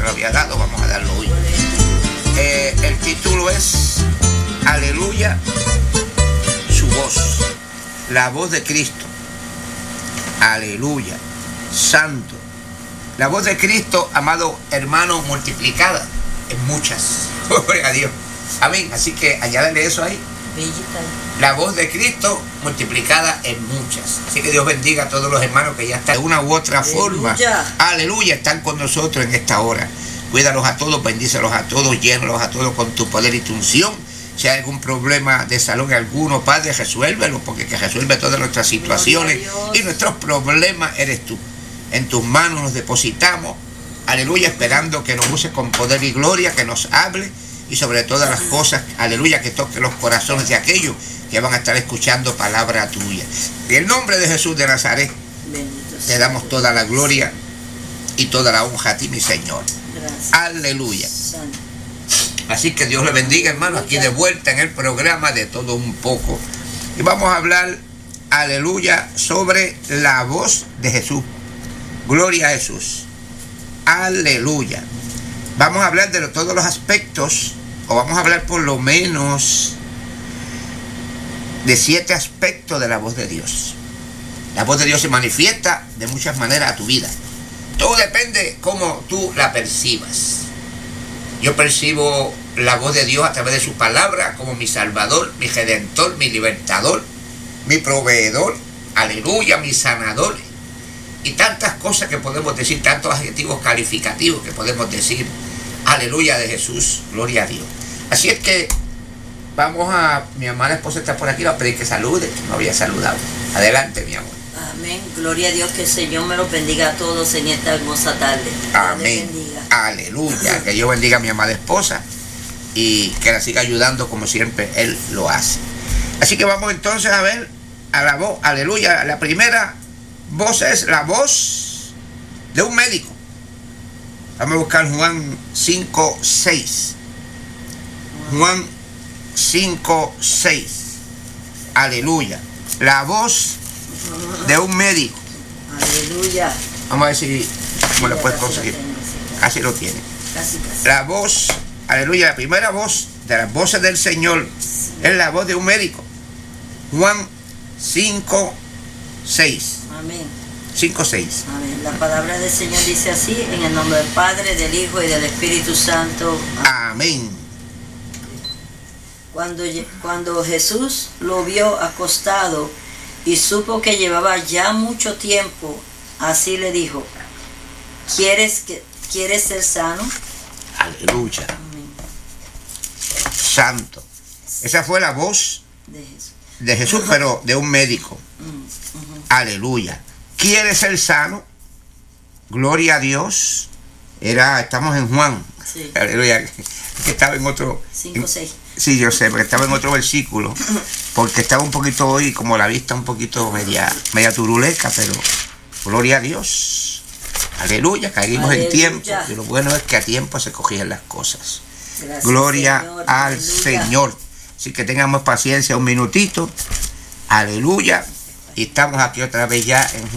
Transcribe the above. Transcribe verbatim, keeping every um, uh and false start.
lo había dado, vamos a darlo hoy. Eh, el título es Aleluya, su voz, la voz de Cristo. Aleluya, santo. La voz de Cristo, amado hermano, multiplicada en muchas. Gloria a Dios. Amén. Así que añádale eso ahí. La voz de Cristo multiplicada en muchas. Así que Dios bendiga a todos los hermanos que ya están de una u otra aleluya. forma. Aleluya, están con nosotros en esta hora. Cuídalos a todos, bendícelos a todos, llénalos a todos con tu poder y tu unción. Si hay algún problema de salud alguno, Padre, resuélvelo, porque que resuelve todas nuestras situaciones y nuestros problemas eres tú. En tus manos nos depositamos, aleluya, esperando que nos use con poder y gloria, que nos hable y sobre todas las cosas, aleluya, que toque los corazones de aquellos que van a estar escuchando palabra tuya. En el nombre de Jesús de Nazaret, te damos toda la gloria y toda la honra a ti, mi Señor. Gracias. Aleluya. Así que Dios le bendiga, hermano, aquí de vuelta en el programa de todo un poco. Y vamos a hablar, aleluya, sobre la voz de Jesús. Gloria a Jesús. Aleluya. Vamos a hablar de todos los aspectos, o vamos a hablar por lo menos de siete aspectos de la voz de Dios. La voz de Dios se manifiesta de muchas maneras a tu vida. Todo depende cómo tú la percibas. Yo percibo la voz de Dios a través de su palabra como mi Salvador, mi Redentor, mi Libertador, mi Proveedor, aleluya, mi Sanador. Y tantas cosas que podemos decir, tantos adjetivos calificativos que podemos decir, aleluya de Jesús, gloria a Dios. Así es que vamos a, mi amada esposa está por aquí, le voy a pedir que salude, no había saludado. Adelante, mi amor. Amén, gloria a Dios, que el Señor me los bendiga a todos en esta hermosa tarde. Amén, aleluya, que Dios bendiga a mi amada esposa y que la siga ayudando como siempre Él lo hace. Así que vamos entonces a ver a la voz, aleluya, la primera voz es la voz de un médico. Vamos a buscar Juan cinco, seis. Juan cinco, seis. Aleluya. La voz de un médico. Aleluya. Vamos a ver si cómo lo puedes conseguir. Casi lo tiene. Casi, casi. La voz, aleluya, la primera voz de las voces del Señor es la voz de un médico. Juan cinco, seis. Amén. cinco, seis. Amén. La palabra del Señor dice así, en el nombre del Padre, del Hijo y del Espíritu Santo. Amén. Amén. Cuando, cuando Jesús lo vio acostado y supo que llevaba ya mucho tiempo, así le dijo, ¿quieres, que, ¿quieres ser sano? Aleluya. Amén. Santo. Esa fue la voz de Jesús, de Jesús pero de un médico. uh-huh. Aleluya. ¿Quieres ser sano? Gloria a Dios. Era, estamos en Juan. Sí. Aleluya. Que estaba en otro. cinco, seis. Sí, yo sé, porque estaba en otro versículo. Porque estaba un poquito hoy, como la vista un poquito media, media turuleca, pero gloria a Dios. Aleluya, caímos en tiempo. Y lo bueno es que a tiempo se cogían las cosas. Gracias, gloria Señor. al Aleluya. Señor. Así que tengamos paciencia un minutito. Aleluya. Y estamos aquí otra vez ya en